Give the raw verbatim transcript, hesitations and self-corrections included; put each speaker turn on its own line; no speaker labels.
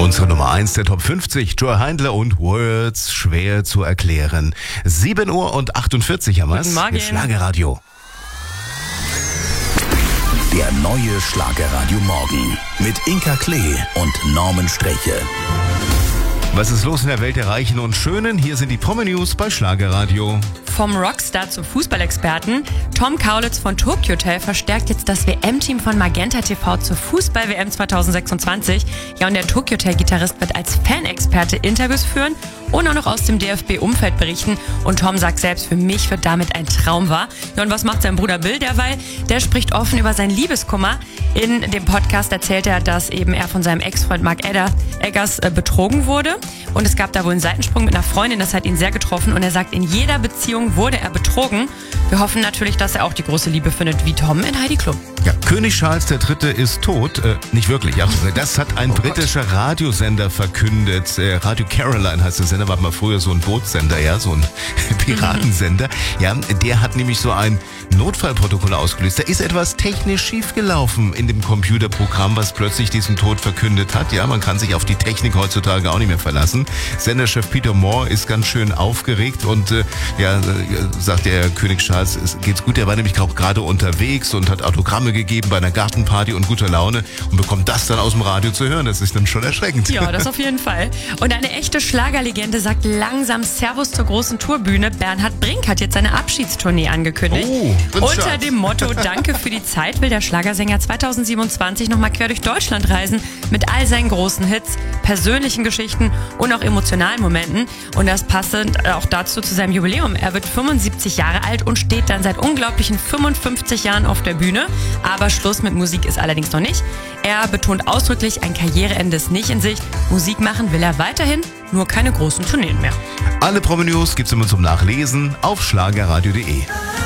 Unsere Nummer eins der Top fünfzig, Joe Heindler und Words, schwer zu erklären. sieben Uhr und achtundvierzig haben wir es. Mit Schlagerradio.
Der neue Schlagerradio Morgen mit Inka Klee und Norman Streche.
Was ist los in der Welt der Reichen und Schönen? Hier sind die Promi-News bei Schlagerradio.
Vom Rockstar zum Fußballexperten. Tom Kaulitz von Tokyo Hotel verstärkt jetzt das W M-Team von Magenta T V zur Fußball-W M zweitausendsechsundzwanzig. Ja, und der Tokyo Hotel-Gitarrist wird als Fanexperte Interviews führen und auch noch aus dem D F B-Umfeld berichten. Und Tom sagt selbst, für mich wird damit ein Traum wahr. Ja, und was macht sein Bruder Bill derweil? Der spricht offen über seinen Liebeskummer. In dem Podcast erzählt er, dass eben er von seinem Ex-Freund Mark Edder, Eggers äh, betrogen wurde. Und es gab da wohl einen Seitensprung mit einer Freundin, das hat ihn sehr getroffen. Und er sagt, in jeder Beziehung wurde er betrogen. Wir hoffen natürlich, dass er auch die große Liebe findet, wie Tom in Heidi Klum.
Ja, König Charles der Dritte ist tot. Äh, nicht wirklich, ja. Das hat ein oh britischer Gott. Radiosender verkündet. Äh, Radio Caroline heißt der Sender, war mal früher so ein Bootssender, ja, so ein Piratensender. Ja, der hat nämlich so ein Notfallprotokoll ausgelöst. Da ist etwas technisch schiefgelaufen in dem Computerprogramm, was plötzlich diesen Tod verkündet hat. Ja, man kann sich auf die Technik heutzutage auch nicht mehr verlassen. Senderchef Peter Moore ist ganz schön aufgeregt und äh, ja, sagt der König Charles, es geht's gut. Er war nämlich auch gerade unterwegs und hat Autogramme gegeben bei einer Gartenparty und guter Laune und bekommt das dann aus dem Radio zu hören. Das ist dann schon erschreckend.
Ja, das auf jeden Fall. Und eine echte Schlagerlegende sagt langsam Servus zur großen Tourbühne. Bernhard Brink hat jetzt seine Abschiedstournee angekündigt.
Oh,
Unter
Schatz.
dem Motto Danke für die Zeit will der Schlagersänger zweitausendsiebenundzwanzig nochmal quer durch Deutschland reisen mit all seinen großen Hits, persönlichen Geschichten und auch emotionalen Momenten. Und das passend auch dazu zu seinem Jubiläum. Er wird fünfundsiebzig Jahre alt und steht dann seit unglaublichen fünfundfünfzig Jahren auf der Bühne. Aber Schluss mit Musik ist allerdings noch nicht. Er betont ausdrücklich, ein Karriereende ist nicht in Sicht. Musik machen will er weiterhin, nur keine großen Tourneen mehr.
Alle Promi-News gibt's immer zum Nachlesen auf schlagerradio punkt de.